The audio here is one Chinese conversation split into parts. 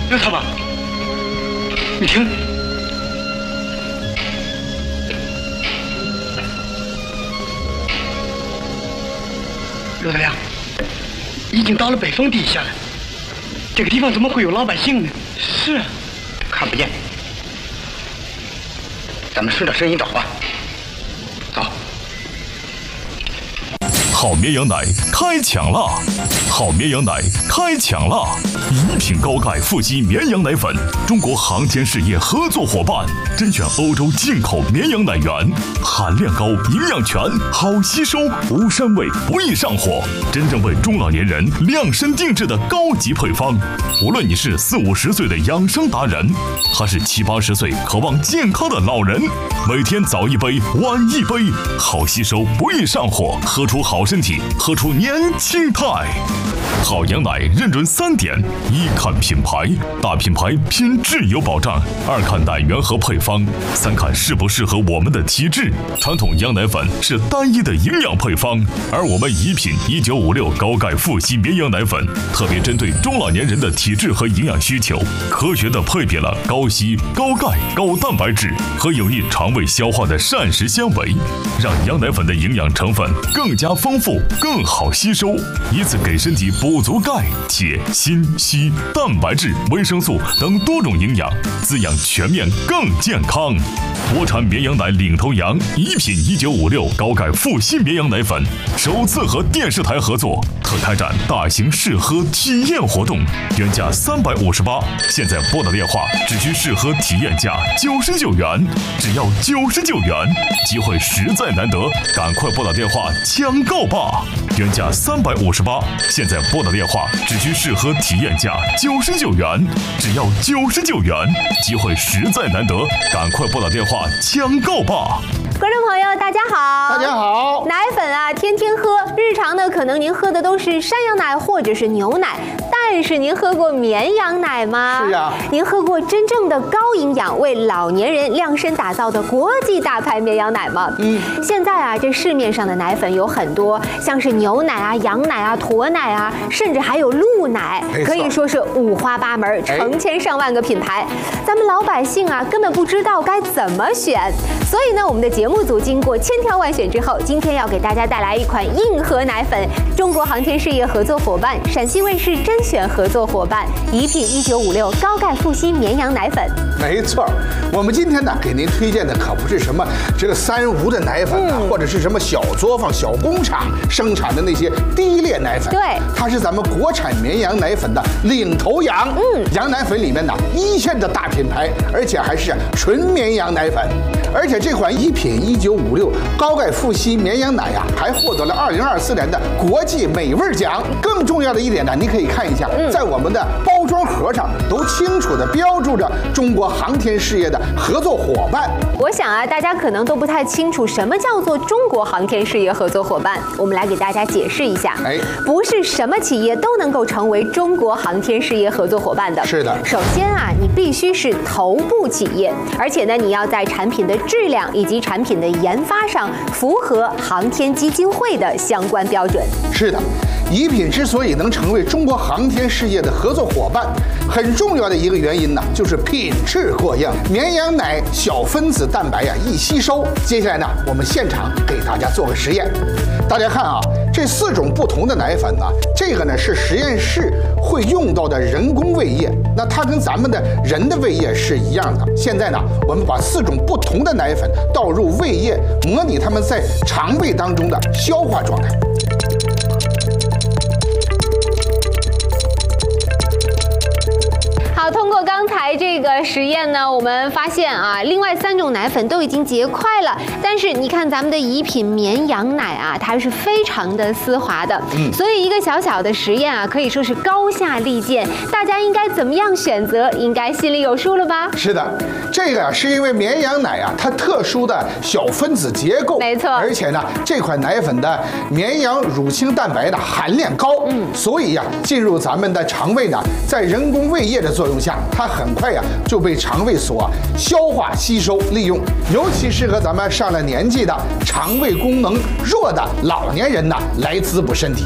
刘大妈，你听，刘大亮，已经到了北峰底下了，这个地方怎么会有老百姓呢？是啊，看不见，咱们顺着声音找吧。走。 好绵羊奶开抢啦！好绵羊奶开抢啦！一品高钙富硒绵羊奶粉，中国航天事业合作伙伴，甄选欧洲进口绵羊奶源，含量高，营养全，好吸收，无膻味，不易上火，真正为中老年人量身定制的高级配方。无论你是40、50岁的养生达人，还是70、80岁渴望健康的老人，每天早一杯，晚一杯，好吸收，不易上火，喝出好身体，喝出年轻态。好羊奶认准3点：一看品牌，大品牌品质有保障；二看奶源和配方；三看适不适合我们的体质。传统羊奶粉是单一的营养配方，而我们宜品1956高钙富硒绵羊奶粉，特别针对中老年人的体质和营养需求，科学的配比了高硒、高钙、高蛋白质和有益肠胃消化的膳食纤维，让羊奶粉的营养成分更加丰富，更好吸收，以此给身体补足钙、铁、锌、硒、蛋白质、维生素等多种营养，滋养全面更健康。国产绵羊奶领头羊宜品1956高钙富硒绵羊奶粉首次和电视台合作，特开展大型试喝体验活动，原价358，现在拨打电话只需试喝体验价99元，只要99元，机会实在难得，赶快拨打电话抢购吧！原价358，现在拨打电话只需试喝体验价99元，只要99元，机会实在难得，赶快拨打电话抢购吧！ 观众朋友，大家好！ 大家好！ 奶粉啊，天天喝，日常呢，可能您喝的都是山羊奶或者是牛奶，但是您喝过绵羊奶吗？ 是啊。 您喝过真正的高营养、为老年人量身打造的国际大牌绵羊奶吗？现在啊，这市面上的奶粉有很多，像是牛奶啊、羊奶啊、驼奶啊，甚至还有鹿奶，可以说是五花八门，成千上万个品牌。咱们老百姓啊，根本不知道该怎么选。所以呢，我们的节目组经过千挑万选之后，今天要给大家带来一款硬核奶粉，中国航天事业合作伙伴、陕西卫视甄选合作伙伴宜品1956高钙富硒绵羊奶粉。 没错，我们今天呢给您推荐的可不是什么这个3无的奶粉啊，或者是什么小作坊、小工厂生产的那些低劣奶粉。 对， 它是咱们国产绵羊奶粉的领头羊。羊奶粉里面呢1线的大品牌，而且还是纯绵羊奶粉。而且这款宜品1956高钙富硒绵羊奶呀，还获得了2024年的国际美味奖。更重要的一点呢，你可以看一下，在我们的包装盒上都清楚地标注着中国航天事业的合作伙伴。 我想啊，大家可能都不太清楚什么叫做中国航天事业合作伙伴，我们来给大家解释一下。不是什么企业都能够成为中国航天事业合作伙伴的。 是的。 首先啊，你必须是头部企业，而且呢，你要在产品的质量以及产品的研发上符合航天基金会的相关标准。 是的，宜品之所以能成为中国航天事业的合作伙伴，很重要的一个原因呢，就是品质过硬，绵羊奶小分子蛋白呀易吸收。接下来呢，我们现场给大家做个实验。大家看啊，这4种不同的奶粉呢，这个呢是实验室会用到的人工胃液，那它跟咱们的人的胃液是一样的。现在呢，我们把4种不同的奶粉倒入胃液，模拟它们在肠胃当中的消化状态。 好，通过刚才这个实验呢，我们发现啊，另外3种奶粉都已经结块了，但是你看咱们的宜品绵羊奶啊，它是非常的丝滑的。所以一个小小的实验啊，可以说是高下立见。大家应该怎么样选择，应该心里有数了吧？ 是的，这个是因为绵羊奶啊，它特殊的小分子结构， 没错， 而且呢，这款奶粉的绵羊乳清蛋白的含量高，所以呀，进入咱们的肠胃呢，在人工胃液的作用下，它很快呀就被肠胃所消化吸收利用，尤其适合咱们上了年纪的肠胃功能弱的老年人呢来滋补身体。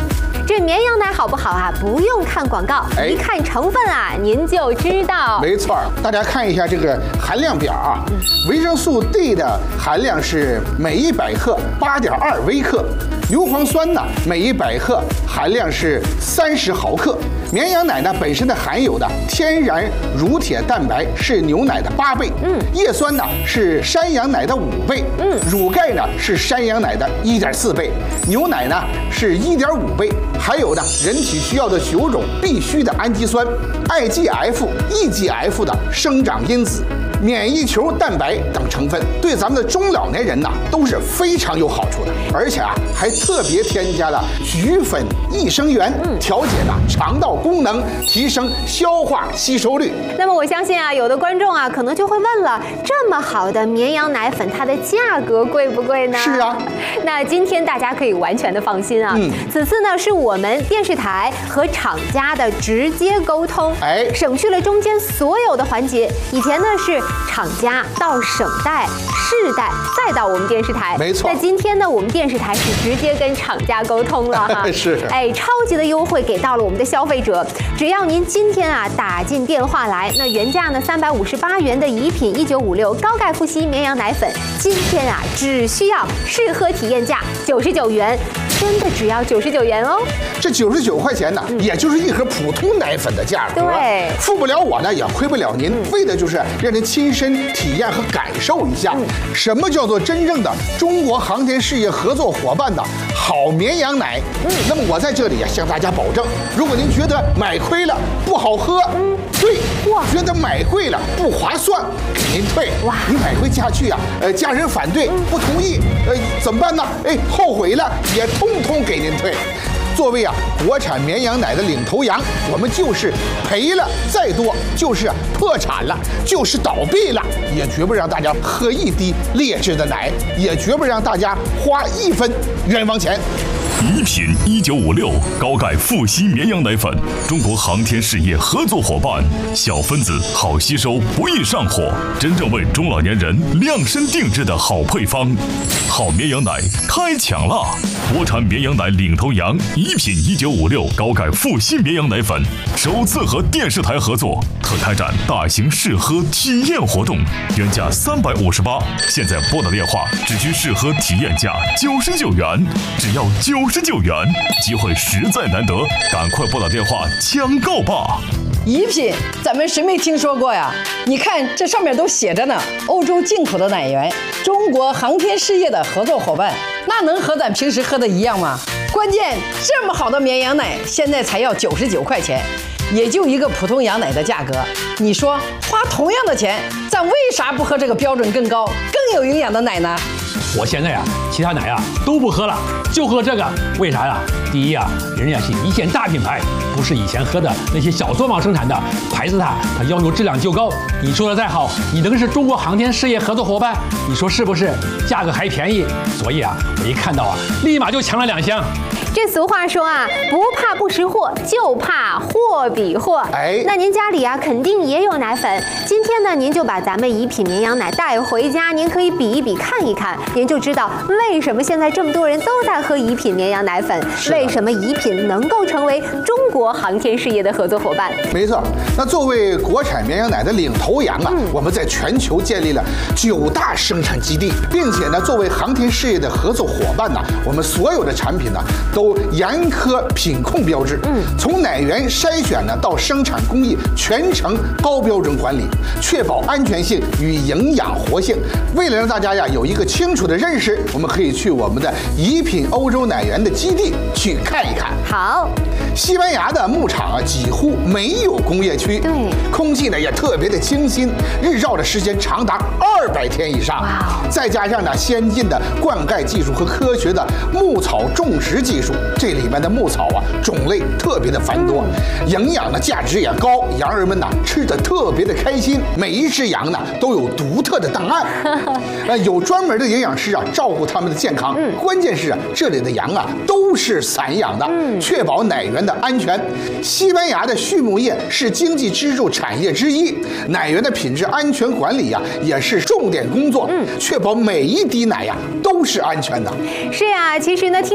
这绵羊奶好不好啊？不用看广告，一看成分啊，您就知道。 没错，大家看一下这个含量表啊，维生素 D 的含量是每100克8.2微克，硫磺酸呢每100克含量是30毫克。绵羊奶呢本身的含有的天然乳铁蛋白是牛奶的8倍，叶酸呢是山羊奶的5倍，乳钙呢是山羊奶的1.4倍，牛奶呢是1.5倍，还有呢人体需要的9种必需的氨基酸、IGF、EGF 的生长因子、免疫球蛋白等成分，对咱们的中老年人呢都是非常有好处的，而且啊还特别添加了菊粉益生元，调节呢肠道功能，提升消化吸收率。 那么我相信啊，有的观众啊可能就会问了，这么好的绵羊奶粉，它的价格贵不贵呢？ 是啊， 那今天大家可以完全的放心啊，此次呢是我们电视台和厂家的直接沟通，省去了中间所有的环节。以前呢是厂家到省代、市代，再到我们电视台， 没错。 那今天呢，我们电视台是直接跟厂家沟通了哈， 是， 超级的优惠给到了我们的消费者，只要您今天啊打进电话来，那原价呢358元的怡品1956高钙复硒绵羊奶粉，今天啊只需要试喝体验价99元，真的只要99元哦。 这99块钱呢，也就是一盒普通奶粉的价格。 对， 付不了我呢，也亏不了您，为的就是让您亲身体验和感受一下，什么叫做真正的中国航天事业合作伙伴的好绵羊奶。那么我在这里呀向大家保证，如果您觉得买亏了不好喝，对，觉得买贵了不划算，给您退。哇，你买回家去呀，家人反对不同意，怎么办呢？后悔了也通通给您退。作为国产绵羊奶的领头羊，我们就是赔了再多，就是破产了，就是倒闭了，也绝不让大家喝一滴劣质的奶，也绝不让大家花1分冤枉钱。 怡品1956高钙复硒绵羊奶粉，中国航天事业合作伙伴，小分子好吸收，不易上火，真正为中老年人量身定制的好配方。好绵羊奶开抢啦！国产绵羊奶领头羊怡品1956高钙复硒绵羊奶粉首次和电视台合作，特开展大型试喝体验活动，原价358，现在拨打电话只需试喝体验价99元，只要99元，机会实在难得，赶快拨打电话抢购吧！ 怡品，咱们谁没听说过呀？你看这上面都写着呢，欧洲进口的奶源，中国航天事业的合作伙伴，那能和咱平时喝的一样吗？关键这么好的绵羊奶，现在才要99块钱，也就一个普通羊奶的价格。你说花同样的钱，咱为啥不喝这个标准更高、更有营养的奶呢？ 我现在其他奶都不喝了，就喝这个。为啥呀？第一人家是一线大品牌，不是以前喝的那些小作坊生产的牌子，它要求质量就高。你说的再好，你能是中国航天事业合作伙伴？你说是不是？价格还便宜，所以我一看到立马就抢了2箱。 这俗话说不怕不识货，就怕货比货。那您家里肯定也有奶粉。今天呢，您就把咱们怡品绵羊奶带回家，您可以比一比，看一看，您就知道为什么现在这么多人都在喝怡品绵羊奶粉，为什么怡品能够成为中国航天事业的合作伙伴。 没错，那作为国产绵羊奶的领头羊我们在全球建立了9大生产基地，并且呢，作为航天事业的合作伙伴我们所有的产品都严苛品控标志，从奶源筛选到生产工艺全程高标准管理，确保安全性与营养活性。为了让大家有一个清楚的认识，我们可以去我们的怡品欧洲奶源的基地去看一看。 好， 西班牙的牧场几乎没有工业区， 对， 空气也特别的清新，日照的时间长达200天以上，再加上先进的灌溉技术和科学的牧草种植技术，这里面的牧草种类特别的繁多，营养的价值也高，羊儿们吃得特别的开心。每一只羊都有独特的档案，有专门的营养师照顾它们的健康。关键是这里的羊都是散养的，确保奶源的安全。西班牙的畜牧业是经济支柱产业之一，奶源的品质安全管理也是重点工作，确保每一滴奶都是安全的。 是其实呢，听到这儿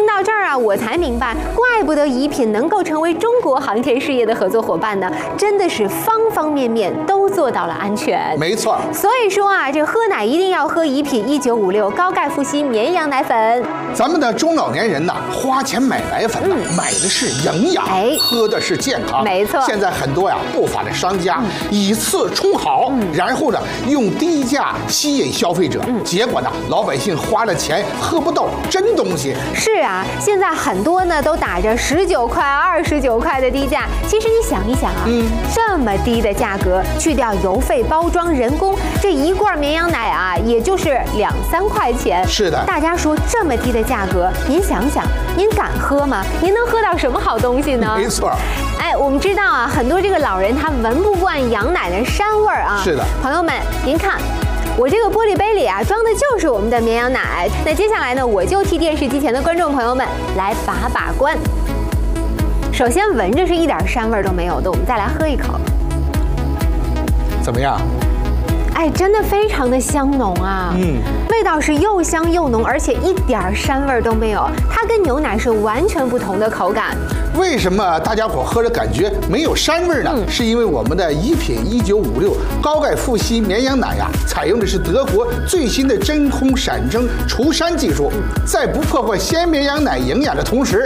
啊，我才明白，怪不得宜品能够成为中国航天事业的合作伙伴呢，真的是方方面面都做到了安全。 没错。 所以说啊，这喝奶一定要喝宜品1956高钙富硒绵羊奶粉。 咱们的中老年人呐，花钱买奶粉呢，买的是营养，喝的是健康。 没错。 现在很多呀不法的商家以次充好，然后呢用低价吸引消费者，结果呢老百姓花了钱喝不到真东西。 是啊，现在很多呢都打着19块、29块的低价。其实你想一想啊，这么低的价格，去掉邮费、包装、人工，这一罐绵羊奶啊，也就是2、3块钱。 是的， 大家说这么低的价格，您想想，您敢喝吗？您能喝到什么好东西呢？ 没错。 哎，我们知道啊，很多这个老人他闻不惯羊奶的膻味儿啊。 是的， 朋友们，您看。我这个玻璃杯里啊，装的就是我们的绵羊奶。那接下来呢，我就替电视机前的观众朋友们来把把关。首先闻着是一点膻味都没有的，我们再来喝一口。 怎么样？ 哎，真的非常的香浓啊！味道是又香又浓，而且一点膻味都没有。它跟牛奶是完全不同的口感。 为什么大家伙喝着感觉没有膻味呢？是因为我们的宜品1956高钙富硒绵羊奶呀，采用的是德国最新的真空闪蒸除膻技术，在不破坏鲜绵羊奶营养的同时，